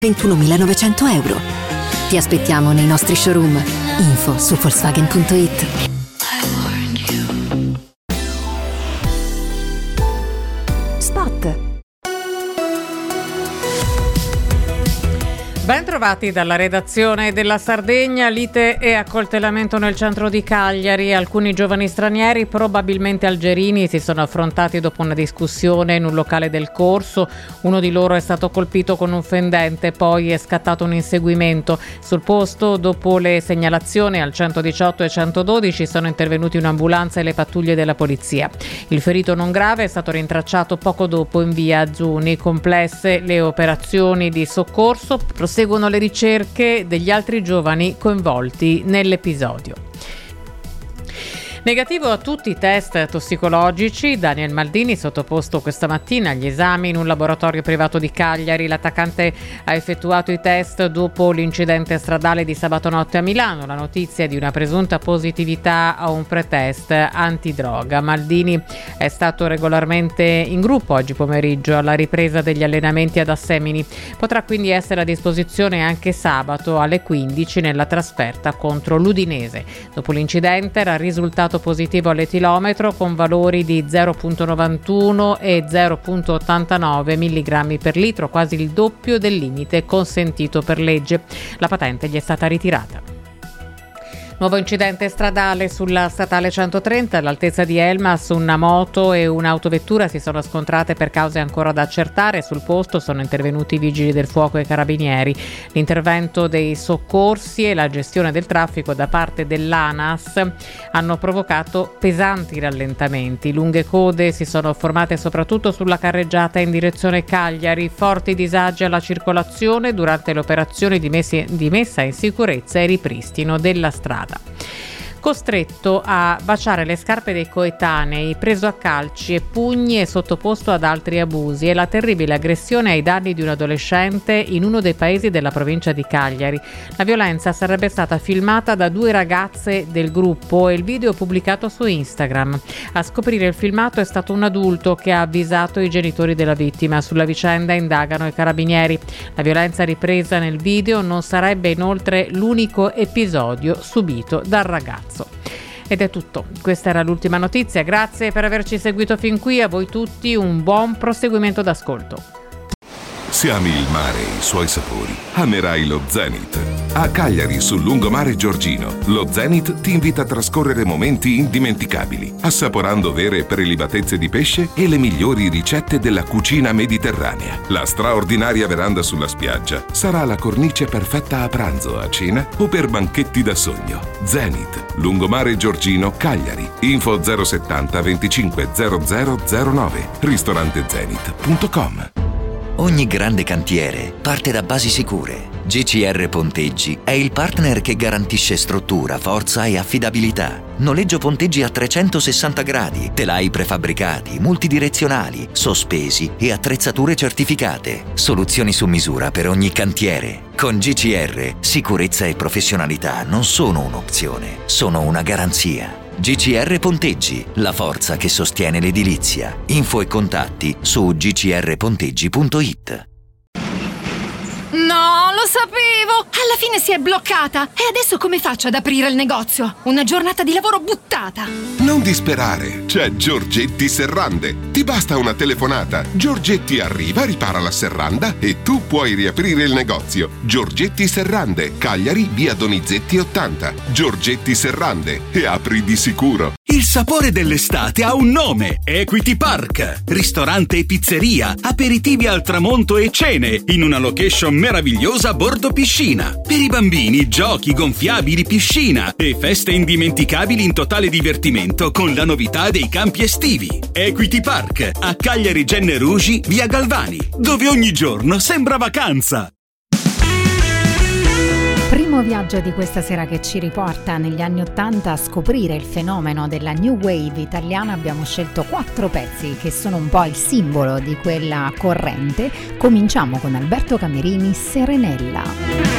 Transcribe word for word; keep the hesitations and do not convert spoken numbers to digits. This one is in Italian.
ventunomilanovecento euro. Ti aspettiamo nei nostri showroom. Info su Volkswagen punto it. Spot. Ben trovati dalla redazione della Sardegna. Lite e accoltellamento nel centro di Cagliari. Alcuni giovani stranieri, probabilmente algerini, si sono affrontati dopo una discussione in un locale del corso. Uno di loro è stato colpito con un fendente, poi è scattato un inseguimento. Sul posto, dopo le segnalazioni al centodiciotto e centododici, sono intervenuti un'ambulanza e le pattuglie della polizia. Il ferito non grave è stato rintracciato poco dopo in via Azzuni. Complesse le operazioni di soccorso. Proseguono le ricerche degli altri giovani coinvolti nell'episodio. Negativo a tutti i test tossicologici, Daniel Maldini, sottoposto questa mattina agli esami in un laboratorio privato di Cagliari. L'attaccante ha effettuato i test dopo l'incidente stradale di sabato notte a Milano. La notizia di una presunta positività a un pretest antidroga. Maldini è stato regolarmente in gruppo oggi pomeriggio alla ripresa degli allenamenti ad Assemini. Potrà quindi essere a disposizione anche sabato alle quindici nella trasferta contro l'Udinese. Dopo l'incidente era risultato positivo all'etilometro con valori di zero virgola novantuno e zero virgola ottantanove milligrammi per litro, quasi il doppio del limite consentito per legge. La patente gli è stata ritirata. Nuovo incidente stradale sulla statale centotrenta all'altezza di Elmas. Una moto e un'autovettura si sono scontrate per cause ancora da accertare. Sul posto sono intervenuti i vigili del fuoco e i carabinieri. L'intervento dei soccorsi e la gestione del traffico da parte dell'ANAS hanno provocato pesanti rallentamenti. Lunghe code si sono formate soprattutto sulla carreggiata in direzione Cagliari. Forti disagi alla circolazione durante le operazioni di, messi, di messa in sicurezza e ripristino della strada. Costretto a baciare le scarpe dei coetanei, preso a calci e pugni e sottoposto ad altri abusi, è la terribile aggressione ai danni di un adolescente in uno dei paesi della provincia di Cagliari. La violenza sarebbe stata filmata da due ragazze del gruppo e il video pubblicato su Instagram. A scoprire il filmato è stato un adulto che ha avvisato i genitori della vittima. Sulla vicenda indagano i carabinieri. La violenza ripresa nel video non sarebbe inoltre l'unico episodio subito dal ragazzo. Ed è tutto. Questa era l'ultima notizia. Grazie per averci seguito fin qui. A voi tutti un buon proseguimento d'ascolto. Se ami il mare e i suoi sapori, amerai lo Zenith. A Cagliari, sul lungomare Giorgino, lo Zenith ti invita a trascorrere momenti indimenticabili, assaporando vere prelibatezze di pesce e le migliori ricette della cucina mediterranea. La straordinaria veranda sulla spiaggia sarà la cornice perfetta a pranzo, a cena o per banchetti da sogno. Zenith, lungomare Giorgino, Cagliari. Info zero settanta venticinque zero zero zero nove. ristorante zenith punto com. Ogni grande cantiere parte da basi sicure. G C R Ponteggi è il partner che garantisce struttura, forza e affidabilità. Noleggio ponteggi a trecentosessanta gradi, telai prefabbricati, multidirezionali, sospesi e attrezzature certificate. Soluzioni su misura per ogni cantiere. Con G C R, sicurezza e professionalità non sono un'opzione, sono una garanzia. G C R Ponteggi, la forza che sostiene l'edilizia. Info e contatti su g c r ponteggi punto it. No, lo sapevo! Alla fine si è bloccata! E adesso come faccio ad aprire il negozio? Una giornata di lavoro buttata! Non disperare, c'è Giorgetti Serrande. Ti basta una telefonata. Giorgetti arriva, ripara la serranda e tu puoi riaprire il negozio. Giorgetti Serrande, Cagliari, via Donizetti ottanta. Giorgetti Serrande, e apri di sicuro. Il sapore dell'estate ha un nome: Equity Park. Ristorante e pizzeria, aperitivi al tramonto e cene in una location meravigliosa a bordo piscina. Per i bambini, giochi, gonfiabili, piscina e feste indimenticabili in totale divertimento con la novità dei campi estivi. Equity Park a Cagliari Genne Rugi, via Galvani, dove ogni giorno sembra vacanza. Primo viaggio di questa sera che ci riporta negli anni Ottanta a scoprire il fenomeno della New Wave italiana. Abbiamo scelto quattro pezzi che sono un po' il simbolo di quella corrente. Cominciamo con Alberto Camerini, Serenella.